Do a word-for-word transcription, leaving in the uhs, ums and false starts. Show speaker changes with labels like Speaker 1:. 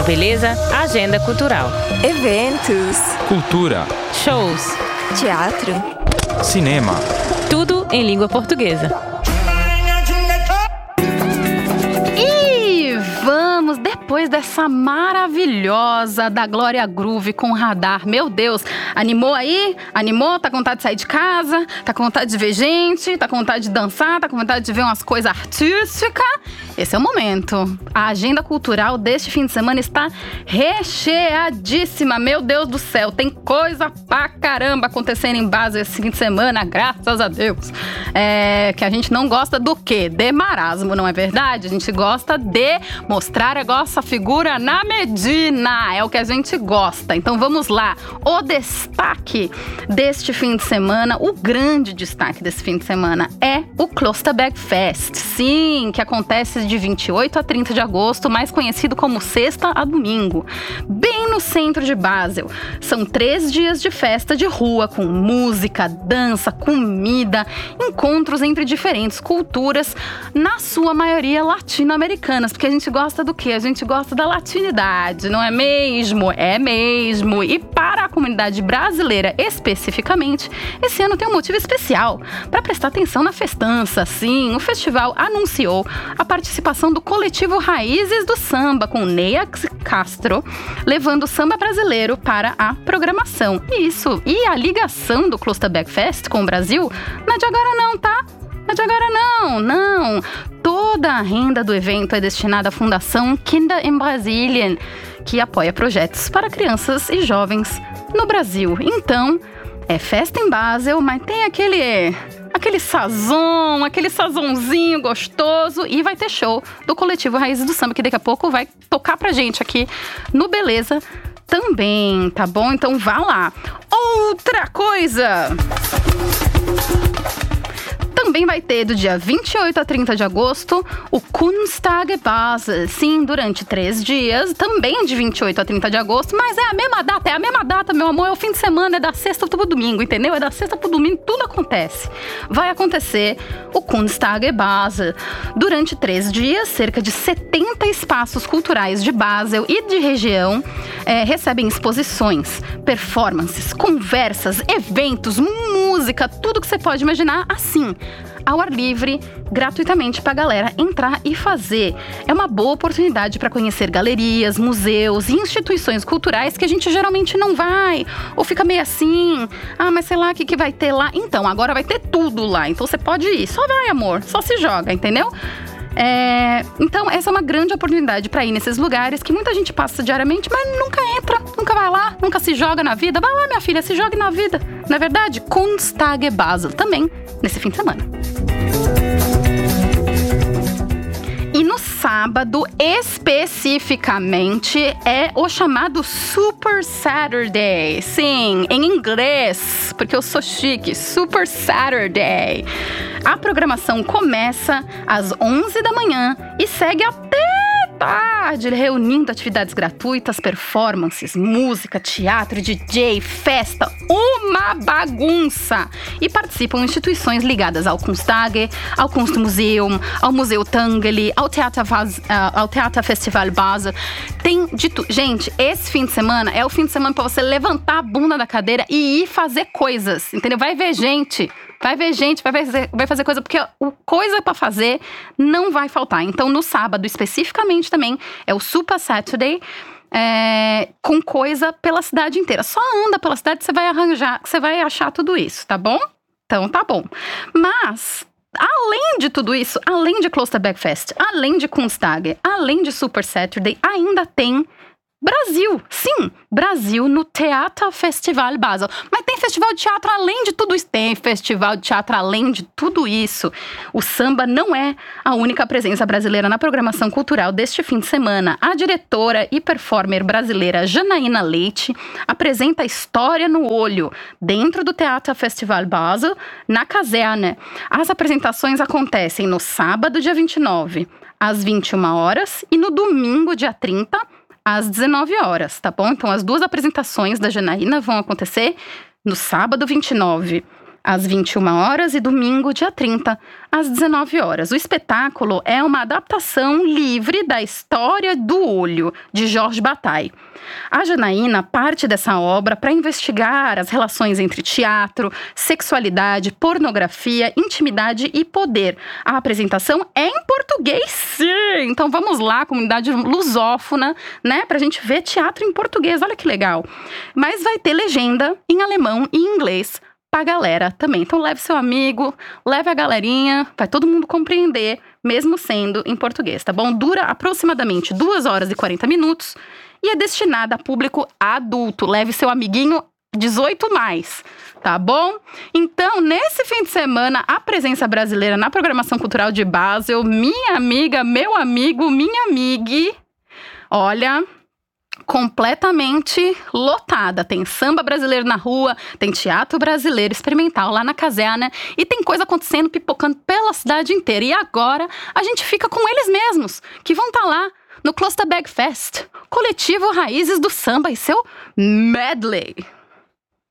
Speaker 1: do Beleza, agenda cultural.
Speaker 2: Eventos.
Speaker 3: Cultura.
Speaker 1: Shows.
Speaker 2: Teatro.
Speaker 3: Cinema.
Speaker 1: Tudo em língua portuguesa.
Speaker 4: E vamos, depois dessa maravilhosa da Glória Groove com Radar. Meu Deus, animou aí? Animou? Tá com vontade de sair de casa? Tá com vontade de ver gente? Tá com vontade de dançar? Tá com vontade de ver umas coisas artísticas? Esse é o momento. A agenda cultural deste fim de semana está recheadíssima. Meu Deus do céu, tem coisa pra caramba acontecendo em base esse fim de semana, graças a Deus. É, que a gente não gosta do quê? De marasmo, não é verdade? A gente gosta de mostrar a nossa figura na Medina. É o que a gente gosta. Então vamos lá. O destaque deste fim de semana, o grande destaque desse fim de semana é o Klosterberg Fest. Sim, que acontece de vinte e oito a trinta de agosto, mais conhecido como sexta a domingo, bem no centro de Basel. São três dias de festa de rua, com música, dança, comida, encontros entre diferentes culturas, na sua maioria latino-americanas, porque a gente gosta do quê? A gente gosta da latinidade, não é mesmo? É mesmo. E para a comunidade brasileira especificamente, esse ano tem um motivo especial para prestar atenção na festança. Sim, o festival anunciou a participação do coletivo Raízes do Samba, com Neia Castro, levando o samba brasileiro para a programação. Isso, e a ligação do Klosterberg Fest com o Brasil não é de agora não, tá? Não é de agora não, não. Toda a renda do evento é destinada à Fundação Kinder in Brasilien, que apoia projetos para crianças e jovens no Brasil. Então, é festa em Basel, mas tem aquele... aquele sazon, aquele sazonzinho gostoso, e vai ter show do coletivo Raízes do Samba, que daqui a pouco vai tocar pra gente aqui no Beleza também, tá bom? Então vá lá. Outra coisa... Também vai ter, do dia vinte e oito a trinta de agosto, o Kunsttage Basel. Sim, durante três dias, também de vinte e oito a trinta de agosto, mas é a mesma data, é a mesma data, meu amor, é o fim de semana, é da sexta pro domingo, entendeu? É da sexta pro domingo, tudo acontece. Vai acontecer o Kunsttage Basel. Durante três dias, cerca de setenta espaços culturais de Basel e de região é, recebem exposições, performances, conversas, eventos, música, tudo que você pode imaginar, assim, ao ar livre, gratuitamente pra galera entrar e fazer. É uma boa oportunidade para conhecer galerias, museus e instituições culturais que a gente geralmente não vai, ou fica meio assim, ah, mas sei lá o que, que vai ter lá. Então, agora vai ter tudo lá, então você pode ir, só vai, amor, só se joga, entendeu? É, então essa é uma grande oportunidade para ir nesses lugares que muita gente passa diariamente, mas nunca entra, nunca vai lá, nunca se joga na vida. Vai lá, minha filha, se jogue na vida. Não é verdade? Kunsttage Basel, também nesse fim de semana. E no sábado, especificamente, é o chamado Super Saturday. Sim, em inglês, porque eu sou chique. Super Saturday. A programação começa às onze da manhã e segue até tarde, reunindo atividades gratuitas, performances, música, teatro, D J, festa, uma bagunça! E participam instituições ligadas ao Kunsttage, ao Kunstmuseum, ao Museu Tangeli, ao Theater, ao Theater Festival Basel. Tem de tudo. Gente, esse fim de semana é o fim de semana para você levantar a bunda da cadeira e ir fazer coisas, entendeu? Vai ver gente. Vai ver gente, vai fazer, vai fazer coisa, porque o coisa pra fazer não vai faltar. Então, no sábado, especificamente também, é o Super Saturday, é, com coisa pela cidade inteira. Só anda pela cidade que você vai arranjar, que você vai achar tudo isso, tá bom? Então, tá bom. Mas... além de tudo isso, além de Klosterberg Fest, além de Kunsttage, além de Super Saturday, ainda tem Brasil. Sim, Brasil no Theater Festival Basel. Mas tem festival de teatro além de tudo isso. Tem festival de teatro além de tudo isso. O samba não é a única presença brasileira na programação cultural deste fim de semana. A diretora e performer brasileira Janaína Leite apresenta História no Olho dentro do Theater Festival Basel, na Kaserne. As apresentações acontecem no sábado, dia vinte e nove, às vinte e uma horas, e no domingo, dia trinta, às dezenove horas, tá bom? Então, as duas apresentações da Janaína vão acontecer no sábado, vinte e nove, às vinte e uma horas, e domingo, dia trinta, às dezenove horas. O espetáculo é uma adaptação livre da História do Olho, de Jorge Bataille. A Janaína parte dessa obra para investigar as relações entre teatro, sexualidade, pornografia, intimidade e poder. A apresentação é em português, sim! Então vamos lá, comunidade lusófona, né? Pra gente ver teatro em português, olha que legal. Mas vai ter legenda em alemão e inglês pra galera também. Então leve seu amigo, leve a galerinha, vai todo mundo compreender, mesmo sendo em português, tá bom? Dura aproximadamente duas horas e quarenta minutos e é destinada a público adulto. Leve seu amiguinho dezoito mais, tá bom? Então, nesse fim de semana, a presença brasileira na programação cultural de Basel, minha amiga, meu amigo, minha amiga, olha, completamente lotada. Tem samba brasileiro na rua, tem teatro brasileiro experimental lá na caserna e tem coisa acontecendo, pipocando pela cidade inteira. E agora a gente fica com eles mesmos, que vão estar lá no Klosterberg Fest, coletivo Raízes do Samba e seu medley.